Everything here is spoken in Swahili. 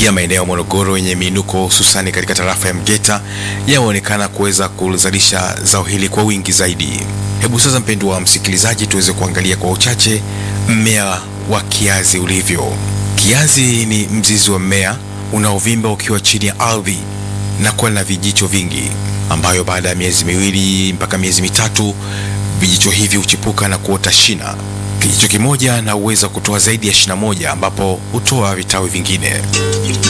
Pia maeneo ya Morogoro yenye miinuko hususani katika tarafa ya Mgeta yaonekana kuweza kuzalisha zao hili kwa wingi zaidi. Hebu sasa mpendwa wa msikilizaji, tuweze kuangalia kwa uchache mmea wa kiazi ulivyo. Kiazi ni mzizi wa mmea unaovimba ukiwa chini ya ardhi na kuwa na vijicho vingi, ambayo baada ya miezi 2 mpaka miezi 3 vijicho hivi huchipuka na kuota shina. Kijicho kimoja na uweza kutoa zaidi ya shina moja, ambapo hutoa vitawi vingine.